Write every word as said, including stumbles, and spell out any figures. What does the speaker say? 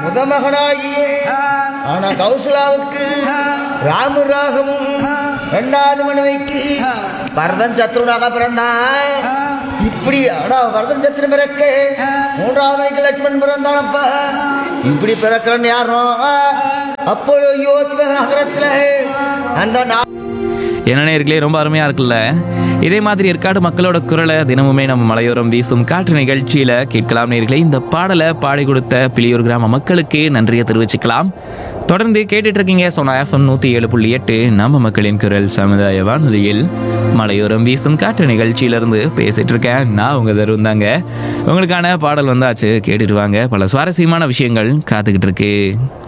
முத மகனாகிய ஆனா கௌசலாவுக்கு ராமராகமும் இரண்டாவது மனைவிக்கு பரதன் சத்ருனாக பிறந்தான். இப்படி ஆனா பரதன் சத்ரு பிறக்க மூன்றாவது மனைவிக்கு லட்சுமணன் பிறந்தானப்பா. இப்படி பிறக்கிறன்னு யாரும் அப்போ யோக நகரத்துல அந்த என்ன நேயர்களே, ரொம்ப அருமையாக இருக்குல்ல. இதே மாதிரி ஏற்காடு மக்களோட குரலை தினமுமே நம்ம மலையோரம் வீசும் காற்று நிகழ்ச்சியில் கேட்கலாம் நேயர்களே. இந்த பாடலை பாடி கொடுத்த பிளியூர் கிராம மக்களுக்கு நன்றியை தெரிவிச்சுக்கலாம். தொடர்ந்து கேட்டுட்டு இருக்கீங்க சோனா எஃப்எம் நூற்றி ஏழு புள்ளி எட்டு நம்ம மக்களின் குரல் சமுதாய வானொலியில் மலையோரம் வீசும் காற்று நிகழ்ச்சியிலிருந்து பேசிட்டு இருக்கேன். நான் உங்க தருண் தாங்க. உங்களுக்கான பாடல் வந்தாச்சு, கேட்டுட்டு வாங்க. பல சுவாரஸ்யமான விஷயங்கள் காத்துக்கிட்டு இருக்கு.